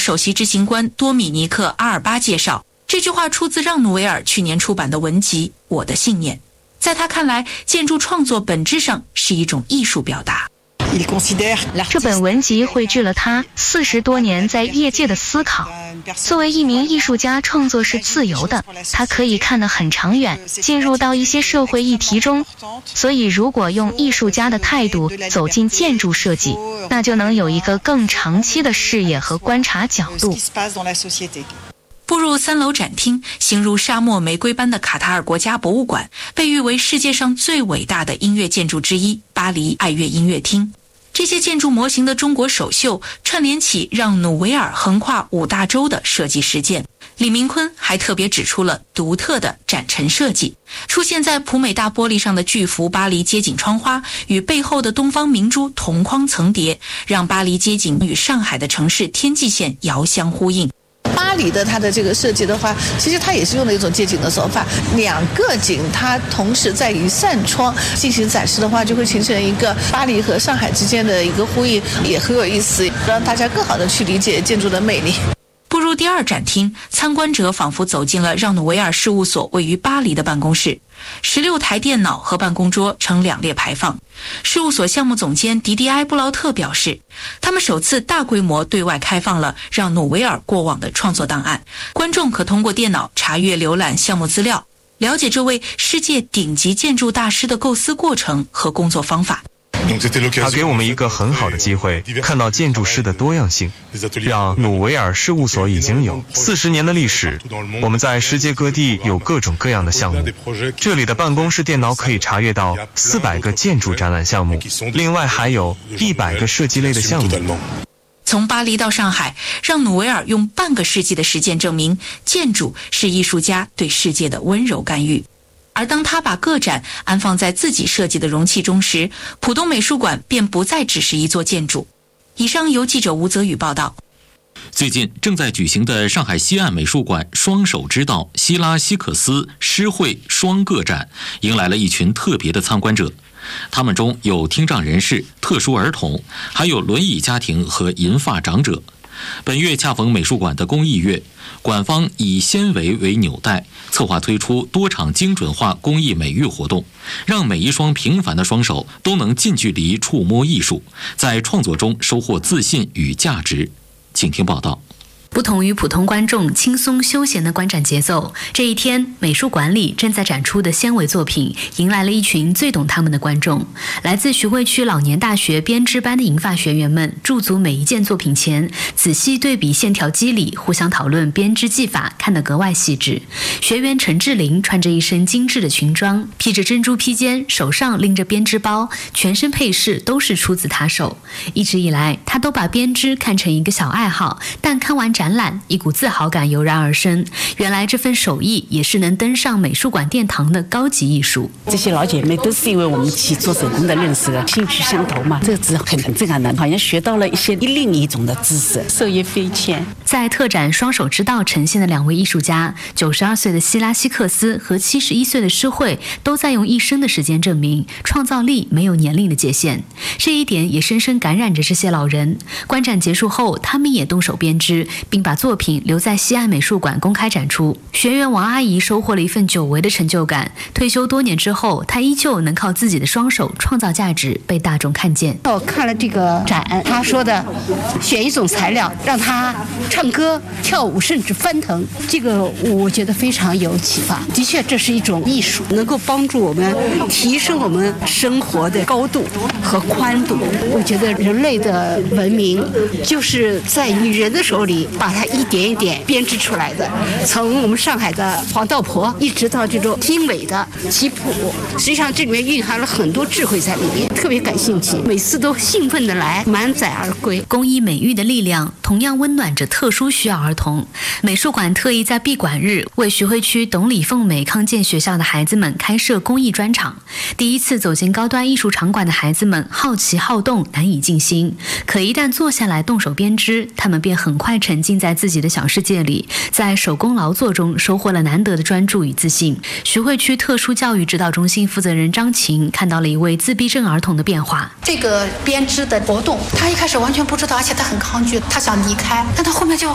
首席执行官多米尼克·阿尔巴介绍，这句话出自让努维尔去年出版的文集《我的信念》。在他看来，建筑创作本质上是一种艺术表达。 这本文集汇聚了他40多年在业界的思考。作为一名艺术家，创作是自由的，他可以看得很长远，进入到一些社会议题中。所以如果用艺术家的态度走进建筑设计，那就能有一个更长期的视野和观察角度。 步入3楼展厅，形如沙漠玫瑰般的卡塔尔国家博物馆，被誉为世界上最伟大的音乐建筑之一——巴黎爱乐音乐厅。这些建筑模型的中国首秀，串联起让努维尔横跨5大洲的设计实践。李明坤还特别指出了独特的展陈设计，出现在普美大玻璃上的巨幅巴黎街景窗花与背后的东方明珠同框层叠，让巴黎街景与上海的城市天际线遥相呼应。 巴黎的它的这个设计的话，其实它也是用了一种街景的手法，两个景它同时在于扇窗进行展示的话，就会形成一个巴黎和上海之间的一个呼应，也很有意思，让大家更好的去理解建筑的魅力。 步入第2展厅，参观者仿佛走进了让努维尔事务所位于巴黎的办公室。16台电脑和办公桌呈2列排放。事务所项目总监迪迪埃·布劳特表示，他们首次大规模对外开放了让努维尔过往的创作档案，观众可通过电脑查阅浏览项目资料，了解这位世界顶级建筑大师的构思过程和工作方法。 他给我们一个很好的机会，看到建筑师的多样性。让努维尔事务所已经有40年的历史，我们在世界各地有各种各样的项目。这里的办公室电脑可以查阅到400个建筑展览项目，另外还有100个设计类的项目。 从巴黎到上海，让努维尔用半个世纪的实践证明，建筑是艺术家对世界的温柔干预。而当他把个展安放在自己设计的容器中时，浦东美术馆便不再只是一座建筑。以上由记者吴泽宇报道。 最近正在举行的上海西岸美术馆双手之道希拉希克斯诗会双个展，迎来了一群特别的参观者。他们中有听障人士、特殊儿童，还有轮椅家庭和银发长者。本月恰逢美术馆的公益月，馆方以纤维为纽带，策划推出多场精准化公益美育活动，让每一双平凡的双手都能近距离触摸艺术，在创作中收获自信与价值。请听报道。 不同于普通观众轻松休闲的观展节奏，这一天美术馆里正在展出的纤维作品迎来了一群最懂他们的观众。来自徐汇区老年大学编织班的银发学员们驻足每一件作品前，仔细对比线条肌理，互相讨论编织技法，看得格外细致。学员陈志玲穿着一身精致的裙装，披着珍珠披肩，手上拎着编织包，全身配饰都是出自她手。一直以来，她都把编织看成一个小爱好，但看完展览，一股自豪感油然而生。原来这份手艺也是能登上美术馆殿堂的高级艺术。 这些老姐妹都是因为我们一起做手工的认识的，兴趣相投嘛，这个是很震撼的，好像学到了一些另一种的知识，受益匪浅。 在特展双手之道呈现的2位艺术家，92岁的希拉希克斯和71岁的施惠，都在用一生的时间证明创造力没有年龄的界限。这一点也深深感染着这些老人。观展结束后，他们也动手编织，并把作品留在西岸美术馆公开展出。学员王阿姨收获了一份久违的成就感。退休多年之后，她依旧能靠自己的双手创造价值，被大众看见。 我看了这个展，她说的选一种材料让她唱歌跳舞甚至翻腾，这个我觉得非常有启发。的确这是一种艺术，能够帮助我们提升我们生活的高度和宽度。我觉得人类的文明就是在女人的手里把它一点一点编织出来的，从我们上海的黄道婆一直到这种精美的棋谱，实际上这里面蕴含了很多智慧在里面，特别感兴趣，每次都兴奋地来，满载而归。 公益美育的力量同样温暖着特殊需要儿童。美术馆特意在闭馆日为徐汇区董李凤美康健学校的孩子们开设公益专场。第一次走进高端艺术场馆的孩子们好奇好动，难以静心，可一旦坐下来动手编织，他们便很快沉浸在自己的小世界里，在手工劳作中收获了难得的专注与自信。徐汇区特殊教育指导中心负责人张琴看到了一位自闭症儿童的变化。 这个编织的活动，他一开始完全不知道，而且他很抗拒，他想离开，但他后面就